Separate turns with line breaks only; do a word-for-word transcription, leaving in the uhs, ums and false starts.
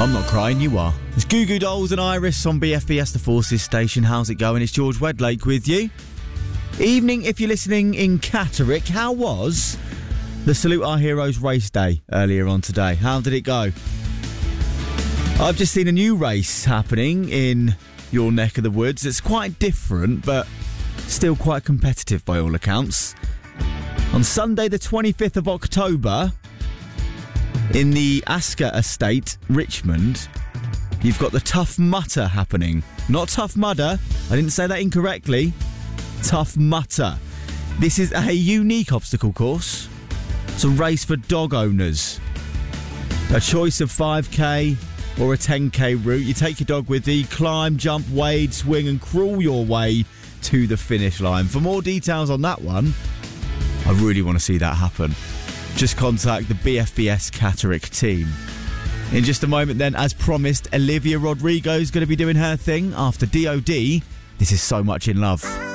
I'm not crying, you are. It's Goo Goo Dolls and Iris on B F B S The Forces station. How's it going? It's George Wedlake with you. Evening if you're listening in Catterick. How was the Salute Our Heroes race day earlier on today? How did it go? I've just seen a new race happening in your neck of the woods. It's quite different, but still quite competitive by all accounts. On Sunday the twenty-fifth of October, in the Asker Estate, Richmond, you've got the Tough Mudder happening. Not Tough Mudder. I didn't say that incorrectly. Tough Mudder. This is a unique obstacle course. It's a race for dog owners. A choice of five k or a ten k route. You take your dog with you, climb, jump, wade, swing and crawl your way to the finish line. For more details on that one, I really want to see that happen. Just contact the B F B S Catterick team. In just a moment then, as promised, Olivia Rodrigo is going to be doing her thing after D O D. This is So Much in Love.